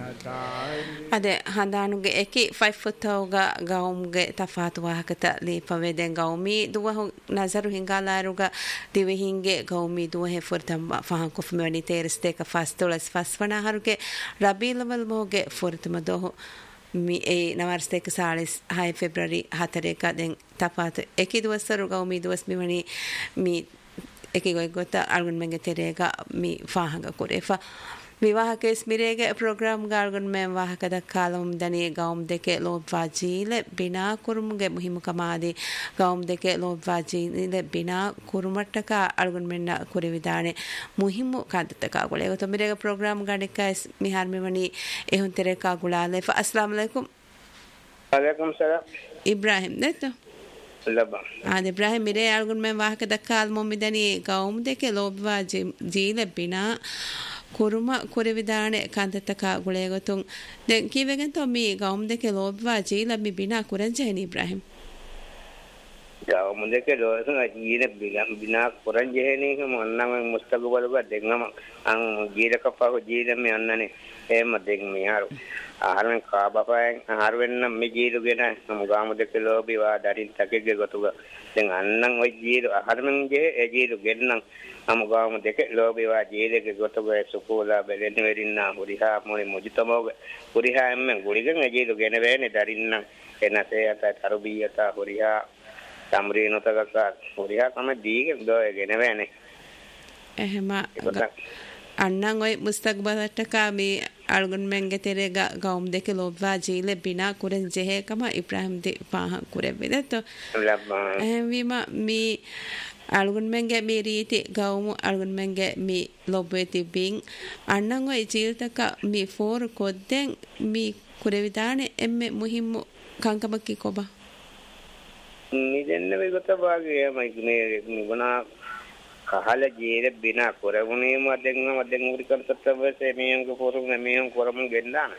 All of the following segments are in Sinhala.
ಅದೇ ಹಂದಾನುಗೆ ಏಕಿ 5 ಫುತ್ತೌಗ ಗೌಮ್ಗೆ ತಫಾತು ವಾಹಕತ ಲೀಪವೆದೆನ್ ಗೌಮಿ ದುವಹು ನಜರು ಹಿಂಗಾಲಾರುಗ ದಿವೆ ಹಿಂಗೆ ಗೌಮಿ ದುವಹೆ ಫುರ್ತಂ ಫಹಂ ಕುಫ್ಮೆವನಿ ತೇರಿಸ್ತೇಕ ಫಸ್ತುಳಸ್ ಫಸ್ವನ ಹರುಗೆ ರಬೀಲವಲ್ Moghe ಫುರ್ತಮ ದೋಹು mi e namarsteka salis 6 february 4 ka den tapatu eki duwasaru gawmi duwas mi wani mi eki goy gota algun menge terega mi fahanga korefa විවාහකෙස් මිරේගේ programme ගාල්ගන් මෙන් වාහක දක්කාලම් දනේ ගෞම් දෙකේ ලෝබ්වා ජීල බිනා කුරුමුගේ මුහිමුකමාදී ගෞම් දෙකේ ලෝබ්වා ජීල බිනා කුරුමට්ටක අල්ගන් මෙන්න කුරි විදානේ මුහිමු කද්දතක ගොලේ ගොත මිරේගේ ප්‍රෝග්‍රෑම් ගණිකස් මිහාර මෙවනි එහුන් තෙරේකා ගුලාලේ අස්ලාම් අලයිකුම් අලයිකුම් සලාම් ඉබ්‍රාහිම් නෙතෝ ලබා ආද ඉබ්‍රාහිම් මිරේ අල්ගන් මෙන් වාහක දක්කාල් මොම්මිදනි ගෞම් දෙකේ ලෝබ්වා ජීල බිනා ಕುರುಮ ಕುರಿವಿದಾಣೆ ಕಂದತಕ ಗುಳೆಗೊತುಂ ದೆನ್ ಕೀವೆಗೆನ್ ತೊ ಮಿ ಗೌಮ್ ದೆಕೆ ಲೋಬ್ವಾ ಜೀಲ ಮಿ ಬಿನಾ ಕುರಂಜೆನಿ ಇಬ್ರಾಹಿಂ ගෞම් දෙකේ ලෝසන ජීල බිනා කුරංජෙහෙනි මොන්නම මුස්තගබලුග දෙන්නම අන් ජීලකපහ ජීල මේ අන්නනේ එහෙම දෙන් මිහාරු ආහාරෙන් කාබපයන් ආහාර වෙන්න මේ ජීලුගෙන නම් ගාම දෙකේ ලෝබිවා දරින් තකෙගේ ගොතුග දැන් අන්නන් ඔය ජීල ආහාරෙන් ජේ ඒ ජීලු ගෙන්නම් නම් ගාම දෙකේ ලෝබිවා ජීලගේ ගොතුග සුකෝලා බෙලෙන් වෙරින්නා හොරිහා මොනි මුජිතමෝග හොරිහා එම්මෙන් ගුලිගෙන් ඒ ජීලු ගෙන වෙන්නේ දරින්නම් එනසේ අත තරුබියත හොරිහා සම්රීනතක හොරිහා කම දීගෙන දෝගෙන වෙන්නේ එහෙම අන්නන් ඔය මුස්තක්බලටක මේ අල්ගන් මෙන්ගේ තෙරේ ගෞම් දෙකේ ලෝබ්වා ජීල බිනා කුරෙන් ජෙහෙකම ඉබ්‍රාහිම් දී පාහ කුරෙවෙදත එහෙම මේ අල්ගන් මෙන්ගේ මේ රීති ගෞම අල්ගන් මෙන්ගේ මේ ලොබ්වෙති බින් අන්නන් ඔය ජීල්තක මේ ෆෝර් කොද්දෙන් මේ කුරෙවිදානේ එම්මෙ මුහිම්මු කංකමකි කොබා නිදෙන්න වෙගත භාගය මේ ගුණා කහල ජීර බිනා කරගුණේ මදෙන් උරි කරතත්වසේ මේංග පොරුම මේං කරමු ගෙන්දාන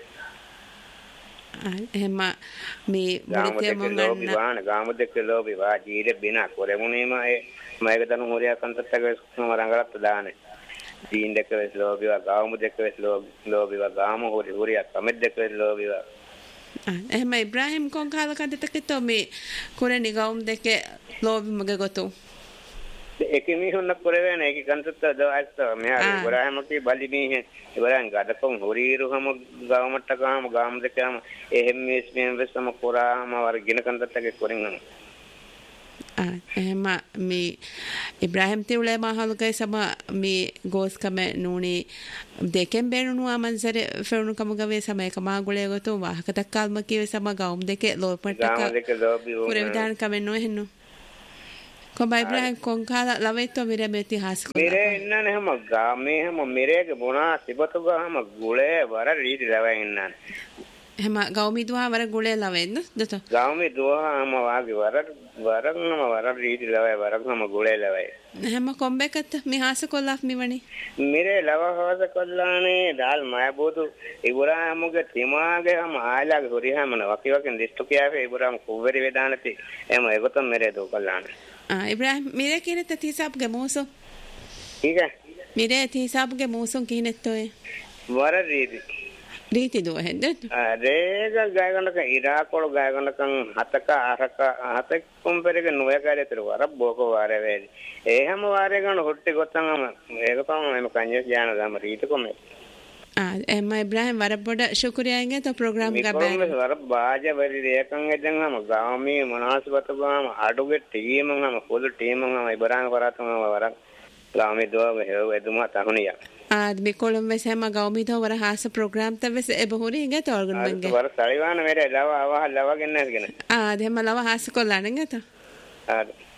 එහෙම මේ මුරිතේ මොංගන්න ගාම දෙක ලෝබි වා ජීර බිනා කරගුණේ මයක දනු හොරියා කන්තත්තක මරංගලත් දානේ දීන් දෙක වෙස් ලෝබි වා ගාම දෙක වෙස් ලෝබි වා ගාම හොරියා කමෙත් දෙක වෙස් ලෝබි වා එහෙම ඉබ්‍රාහිම් කොන් කාල කන්දතක මේ කුරේ ගෞම් දෙකේ ලෝබි මගේ ගොතු එකමි හොන්න කරවෙන එක කන්තත්ත දවස් මෙහා ඉබ්‍රාහිම් කි බලිමි ඉබ්‍රාහිම් ගඩකොන් හොරීරු හැම ගාමට්ටකම ගාම් දෙකම එහෙම මේස්මෙන් වෙසම කොරාම වර්ගින කන්තත්තක කොරින් එහෙම මේ ඉබ්‍රාහිම් තිවුලේ මහලුගේ සම මේ ගෝස් කම නූනි දෙකෙන් බේරුණු ආමන්සර ෆෙරුණු කමගවේ සම එක මාගුලේ ගොතු වාහකතක් කාල්ම කිවේ සම ගෞම් දෙකේ ලෝපට්ටක කුරේ විදාන කමෙන් නොහෙන්නු කොබයි ඉබ්‍රාහිම් කොන් කාලා ලවෙත්තෝ මිරේ මේ ඉතිහාස කො මිරේ ඉන්නනේ හැම ගාමේ හැම මිරේගේ මොනා සිබතු ගාම ගුලේ වර රීති ලවෙන් ඉන්නනේ එහෙම ගෞමි දුවා වර ගුලේ ලවෙන්න දත ගෞමි දුවාම වාගේ වරන්නම වර රීති ලවයි වරන්නම ගුලේ ලවයි එහෙම කොම්බෙකත් මිහාස කොල්ලක් මිවනි මිරේ ලවහවස කොල්ලානේ දාල් මයබෝතු ඉබ්‍රාහිම්ගේ තිමාගේ හැම ආයලාගේ හොරිහමන වකිවකින් දිස්තු කියාවේ ඉබ්‍රාහිම් කුවරි වේදානති එහෙම ඒකතම මිරේ දෝ කොල්ලානේ ඉබ්‍රාහිම් මිරේ කිනෙත් තිසාබ්ගේ මෝසෝ ठीक है මිරේ තිසාබ්ගේ මෝසොන් කිනෙත්තෝය වර රීති දුව හෙන්ද රේග ගායකනක ඉරාකොළ ගායකනකන් හතක අරක හතක් කොම්පෙරක නොයකාරේතර වර බෝක වාරේ වේදි ඒ හැම වාරේ ගන්න හොට්ටි ගොත්තම ඒක තමයි මම කන්‍යස් ඥාන දම රීති කොමේ එම ඉබ්‍රාහිම් වර බොඩ ශුක්‍රියාගේ તો પ્રોગ્રામ ගබෑ වර බාජ වරි රේකන් එදන් හැම ගාමී මනස්වත ගාම අඩුගේ ටීම් හැම පොදු ටීම් හැම ඉබ්‍රාහිම් කරාතම වර ගාමී දෝ හෙව එදුමා තහුනියා ආදමි කොළඹ සෑම ගෞමිතෝ වර හාස ප්‍රෝග්‍රෑම් තවස් එබහුරි ඉගත ඔර්ගන් මංගේ වර සරිවාන මෙරේ ලව අවහ ලවගෙන නැගෙන ආදෙම ලව හාස කොල්ලාන ගත ආද